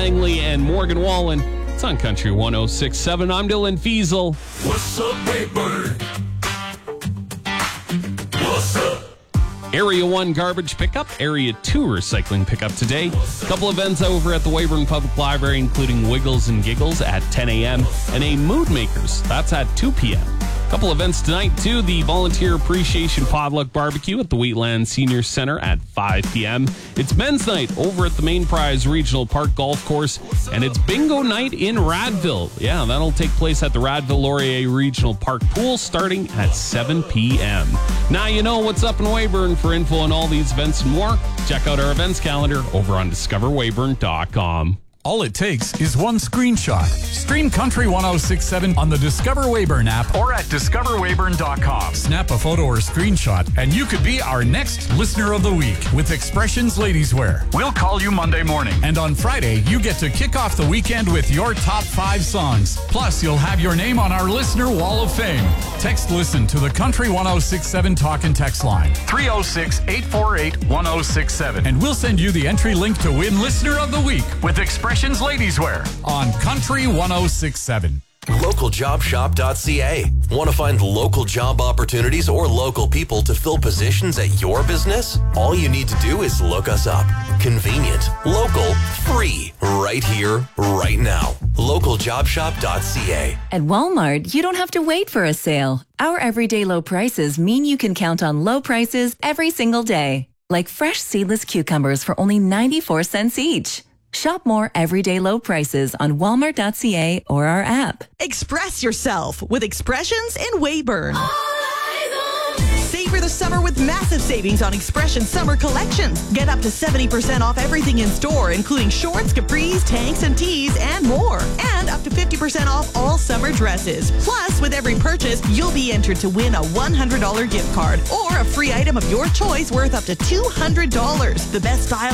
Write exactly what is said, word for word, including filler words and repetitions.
Langley and Morgan Wallen. It's on Country one oh six point seven. I'm Dylan Fiesel. What's up, Weyburn? What's up? Area one garbage pickup, Area two recycling pickup today. Couple events over at the Weyburn Public Library, including Wiggles and Giggles at ten a.m. and a Mood Makers, that's at two p.m. Couple events tonight, too. The Volunteer Appreciation Potluck Barbecue at the Wheatland Senior Center at five p.m. It's men's night over at the Main Prize Regional Park Golf Course, and it's bingo night in Radville. Yeah, that'll take place at the Radville Laurier Regional Park Pool starting at seven p.m. Now you know what's up in Weyburn. For info on all these events and more, check out our events calendar over on discover weyburn dot com. All it takes is one screenshot. Stream Country one oh six point seven on the Discover Weyburn app or at discover weyburn dot com. Snap a photo or screenshot, and you could be our next Listener of the Week with Expressions Ladies Wear. We'll call you Monday morning. And on Friday, you get to kick off the weekend with your top five songs. Plus, you'll have your name on our Listener Wall of Fame. Text LISTEN to the Country one oh six point seven talk and text line, three oh six, eight four eight, one oh six seven. And we'll send you the entry link to win Listener of the Week with Expressions Ladies Wear on Country one oh six point seven. local job shop dot c a. Want to find local job opportunities or local people to fill positions at your business? All you need to do is look us up. Convenient, local, free, right here, right now. local job shop dot c a. At Walmart, you don't have to wait for a sale. Our everyday low prices mean you can count on low prices every single day. Like fresh seedless cucumbers for only ninety-four cents each. Shop more everyday low prices on walmart dot c a or our app. Express yourself with Expressions in Weyburn. Savor the summer with massive savings on Expression summer collections. Get up to seventy percent off everything in store, including shorts, capris, tanks, and tees, and more. And up to fifty percent off all summer dresses. Plus, with every purchase, you'll be entered to win a one hundred dollars gift card or a free item of your choice worth up to two hundred dollars. The best style